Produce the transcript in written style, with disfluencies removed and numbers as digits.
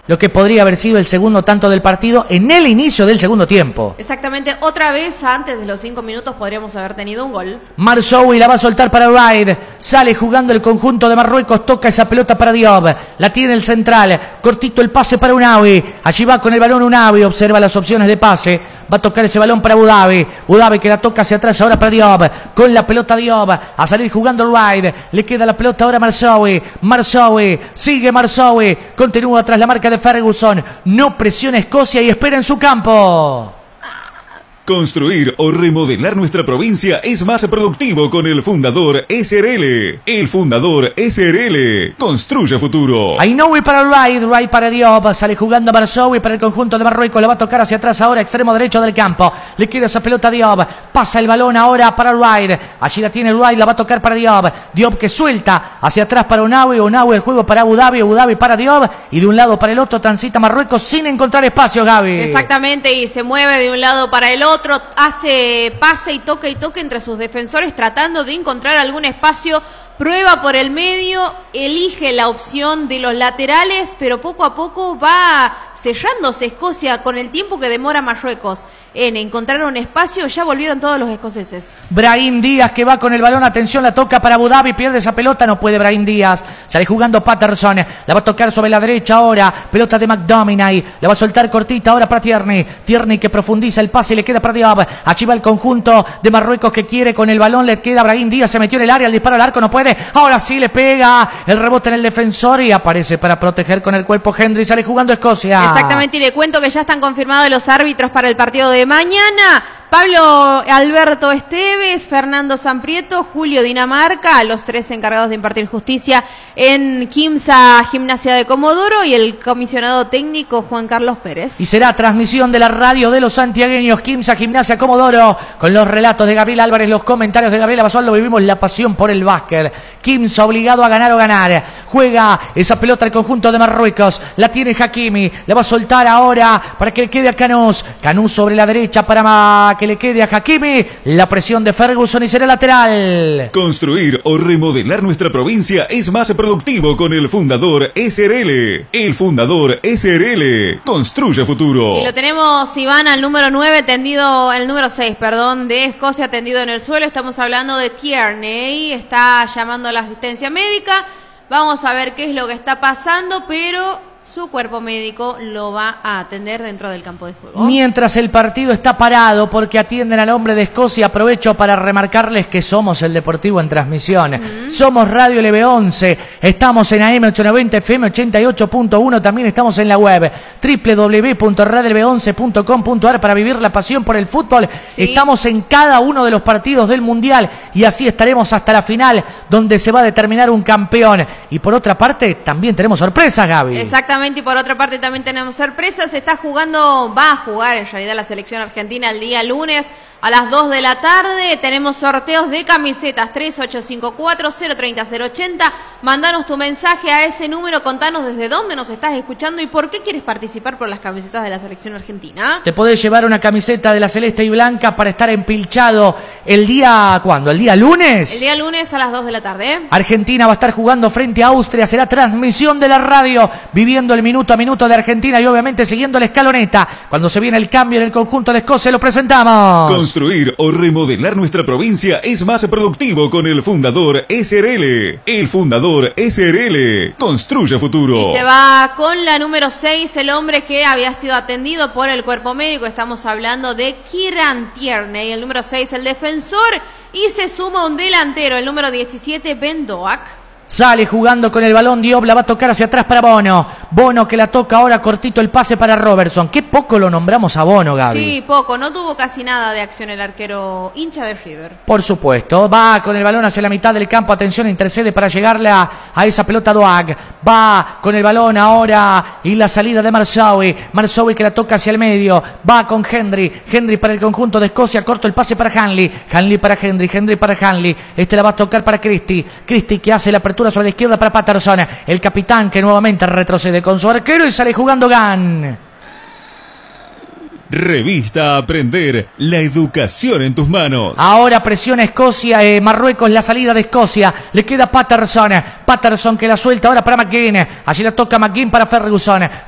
lo que podría haber sido el segundo tanto del partido en el inicio del segundo tiempo. Exactamente, otra vez antes de los 5 minutos podríamos haber tenido un gol. Marzoui la va a soltar para Wright, sale jugando el conjunto de Marruecos, toca esa pelota para Diop, la tiene el central, cortito el pase para Unawi, allí va con el balón Unawi, observa las opciones de pase, va a tocar ese balón para Budavi que la toca hacia atrás ahora para Diop, con la pelota Diop, a salir jugando Wright, le queda la pelota ahora a Marzoui, sigue Marzoui, continúa tras la marca de Ferguson, no presiona Escocia y espera en su campo. Construir o remodelar nuestra provincia es más productivo con el Fundador SRL. El Fundador SRL construye futuro. Ainoui para Wright para Diop, sale jugando Marzoui para el conjunto de Marruecos, la va a tocar hacia atrás ahora, extremo derecho del campo, le queda esa pelota a Diop, pasa el balón ahora para Wright, allí la tiene Wright, la va a tocar para Diop que suelta hacia atrás para Unawi el juego para Budavi para Diop, y de un lado para el otro transita Marruecos sin encontrar espacio, Gaby. Exactamente, y se mueve de un lado para el otro, hace pase y toque entre sus defensores tratando de encontrar algún espacio, prueba por el medio, elige la opción de los laterales, pero poco a poco va sellándose Escocia con el tiempo que demora Marruecos en encontrar un espacio. Ya volvieron todos los escoceses. Brahim Díaz que va con el balón, atención, la toca para Budavi, pierde esa pelota, no puede Brahim Díaz, sale jugando Patterson, la va a tocar sobre la derecha ahora, pelota de McDominay, la va a soltar cortita ahora para Tierney que profundiza el pase y le queda para Diop, allí va el conjunto de Marruecos que quiere con el balón, le queda Brahim Díaz, se metió en el área, el disparo al arco no puede, ahora sí le pega, el rebote en el defensor y aparece para proteger con el cuerpo Hendry, sale jugando Escocia. Exactamente, y le cuento que ya están confirmados los árbitros para el partido de mañana. Pablo Alberto Esteves, Fernando Samprieto, Julio Dinamarca, los tres encargados de impartir justicia en Quimsa Gimnasia de Comodoro, y el comisionado técnico Juan Carlos Pérez. Y será transmisión de la radio de los santiagueños, Quimsa Gimnasia Comodoro, con los relatos de Gabriel Álvarez, los comentarios de Gabriela Basualdo. Vivimos la pasión por el básquet. Quimsa obligado a ganar o ganar. Juega esa pelota al conjunto de Marruecos, la tiene Hakimi, la va a soltar ahora para que le quede a Canús sobre la derecha para que le quede a Hakimi, la presión de Ferguson y será lateral. Construir o remodelar nuestra provincia es más productivo con el Fundador SRL. El Fundador SRL construye futuro. Y lo tenemos, Iván, al número 9 tendido, el número 6, perdón, de Escocia tendido en el suelo. Estamos hablando de Tierney, está llamando a la asistencia médica. Vamos a ver qué es lo que está pasando, pero su cuerpo médico lo va a atender dentro del campo de juego. Mientras el partido está parado porque atienden al hombre de Escocia, aprovecho para remarcarles que somos el Deportivo en transmisión. Somos Radio LB11, estamos en AM 890 FM 88.1, también estamos en la web www.radiolb11.com.ar para vivir la pasión por el fútbol. Sí. Estamos en cada uno de los partidos del Mundial y así estaremos hasta la final, donde se va a determinar un campeón. Y por otra parte, también tenemos sorpresas, Gaby. Exactamente, y por otra parte también tenemos sorpresas. Va a jugar en realidad la selección argentina el día lunes a las 2 de la tarde. Tenemos sorteos de camisetas 3854-030-080. Mandanos tu mensaje a ese número, contanos desde dónde nos estás escuchando y por qué quieres participar por las camisetas de la selección argentina. Te podés llevar una camiseta de la celeste y blanca para estar empilchado el día, ¿cuándo? ¿El día lunes? El día lunes a las 2 de la tarde. Argentina va a estar jugando frente a Austria, será transmisión de la radio, viviendo el minuto a minuto de Argentina y obviamente siguiendo la escaloneta. Cuando se viene el cambio en el conjunto de Escocia, lo presentamos. Construir o remodelar nuestra provincia es más productivo con el Fundador SRL. El Fundador SRL construye futuro. Y se va con la número 6, el hombre que había sido atendido por el cuerpo médico. Estamos hablando de Kieran Tierney, el número 6, el defensor, y se suma un delantero, el número 17, Ben Doak. Sale jugando con el balón Diop, la va a tocar hacia atrás para Bono. Bono que la toca ahora, cortito el pase para Robertson. Qué poco lo nombramos a Bono, Gaby. Sí, poco. No tuvo casi nada de acción el arquero hincha de River. Por supuesto. Va con el balón hacia la mitad del campo. Atención, intercede para llegarle a esa pelota Doak. Va con el balón ahora y la salida de Marzoui. Marzoui que la toca hacia el medio. Va con Hendry. Hendry para el conjunto de Escocia. Corto el pase para Hanley. Hanley para Hendry. Hendry para Hanley. La va a tocar para Christie. Christie que hace la apertura sobre la izquierda para Patterson, el capitán que nuevamente retrocede con su arquero y sale jugando Gunn. Revista Aprender, la educación en tus manos. Ahora presiona Escocia, Marruecos, la salida de Escocia. Le queda Patterson que la suelta ahora para McGinn. Allí la toca McGinn para Ferguson.